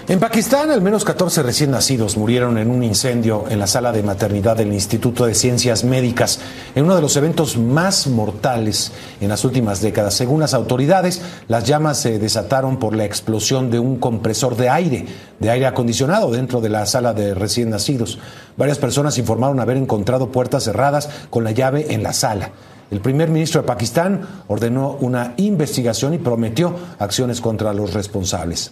En Pakistán, al menos 14 recién nacidos murieron en un incendio en la sala de maternidad del Instituto de Ciencias Médicas, en uno de los eventos más mortales en las últimas décadas. Según las autoridades, las llamas se desataron por la explosión de un compresor de aire acondicionado dentro de la sala de recién nacidos. Varias personas informaron haber encontrado puertas cerradas con la llave en la sala. El primer ministro de Pakistán ordenó una investigación y prometió acciones contra los responsables.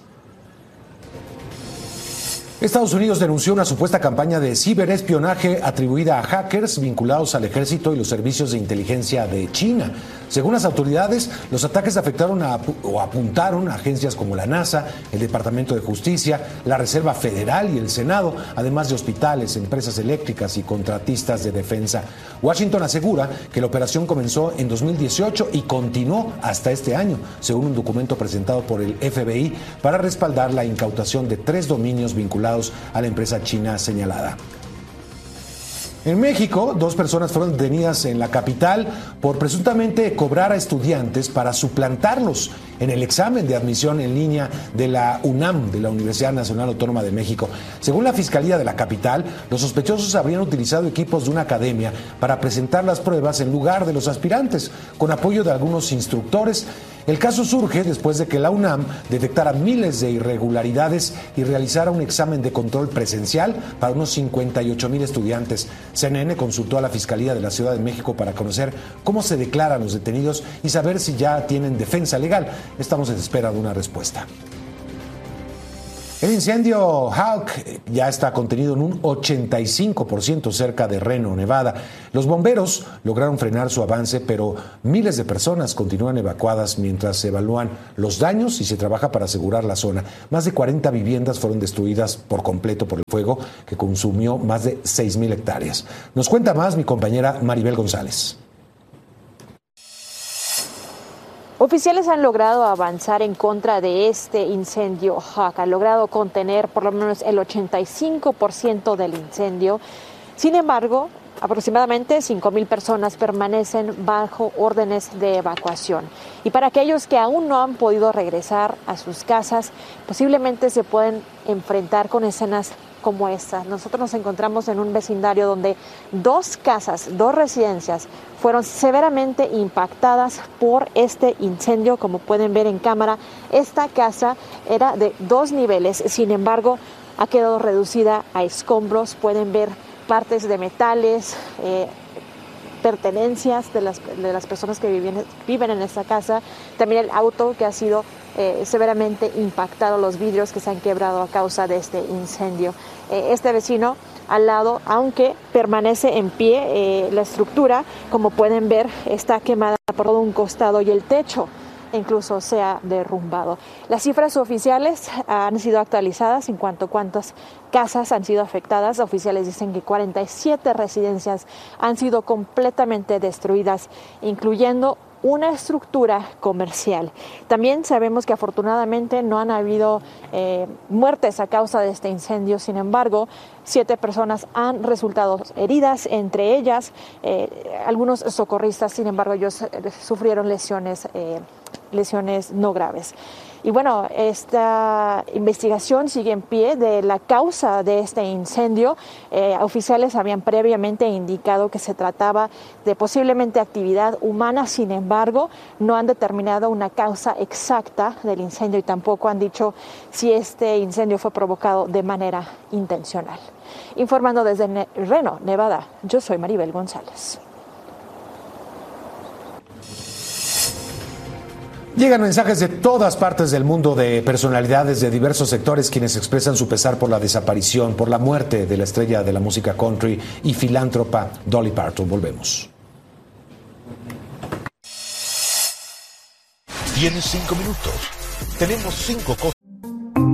Estados Unidos denunció una supuesta campaña de ciberespionaje atribuida a hackers vinculados al ejército y los servicios de inteligencia de China. Según las autoridades, los ataques afectaron o apuntaron a agencias como la NASA, el Departamento de Justicia, la Reserva Federal y el Senado, además de hospitales, empresas eléctricas y contratistas de defensa. Washington asegura que la operación comenzó en 2018 y continuó hasta este año, según un documento presentado por el FBI para respaldar la incautación de 3 dominios vinculados a la empresa china señalada. En México, 2 personas fueron detenidas en la capital por presuntamente cobrar a estudiantes para suplantarlos en el examen de admisión en línea de la UNAM, de la Universidad Nacional Autónoma de México. Según la Fiscalía de la capital, los sospechosos habrían utilizado equipos de una academia para presentar las pruebas en lugar de los aspirantes, con apoyo de algunos instructores. El caso surge después de que la UNAM detectara miles de irregularidades y realizara un examen de control presencial para unos 58,000 estudiantes. CNN consultó a la Fiscalía de la Ciudad de México para conocer cómo se declaran los detenidos y saber si ya tienen defensa legal. Estamos en espera de una respuesta. El incendio Hawk ya está contenido en un 85% cerca de Reno, Nevada. Los bomberos lograron frenar su avance, pero miles de personas continúan evacuadas mientras se evalúan los daños y se trabaja para asegurar la zona. Más de 40 viviendas fueron destruidas por completo por el fuego, que consumió más de 6,000 hectáreas. Nos cuenta más mi compañera Maribel González. Oficiales han logrado avanzar en contra de este incendio Hawk. Han logrado contener por lo menos el 85% del incendio. Sin embargo, aproximadamente 5,000 personas permanecen bajo órdenes de evacuación. Y para aquellos que aún no han podido regresar a sus casas, posiblemente se pueden enfrentar con escenas como esta. Nosotros nos encontramos en un vecindario donde 2 casas, 2 residencias fueron severamente impactadas por este incendio. Como pueden ver en cámara, esta casa era de 2 niveles, sin embargo, ha quedado reducida a escombros. Pueden ver partes de metales, pertenencias de las personas que viven en esta casa, también el auto que ha sido severamente impactado, los vidrios que se han quebrado a causa de este incendio. Este vecino al lado, aunque permanece en pie, la estructura, como pueden ver, está quemada por todo un costado y el techo incluso se ha derrumbado. Las cifras oficiales han sido actualizadas en cuanto a cuántas casas han sido afectadas. Oficiales dicen que 47 residencias han sido completamente destruidas, incluyendo una estructura comercial. También sabemos que afortunadamente no han habido muertes a causa de este incendio. Sin embargo, 7 personas han resultado heridas, entre ellas algunos socorristas. Sin embargo, ellos sufrieron lesiones no graves. Y bueno, esta investigación sigue en pie de la causa de este incendio. Oficiales habían previamente indicado que se trataba de posiblemente actividad humana. Sin embargo, no han determinado una causa exacta del incendio y tampoco han dicho si este incendio fue provocado de manera intencional. Informando desde Reno, Nevada, yo soy Maribel González. Llegan mensajes de todas partes del mundo de personalidades de diversos sectores quienes expresan su pesar por la desaparición, por la muerte de la estrella de la música country y filántropa Dolly Parton. Volvemos. Tienes 5 minutos. Tenemos 5 cosas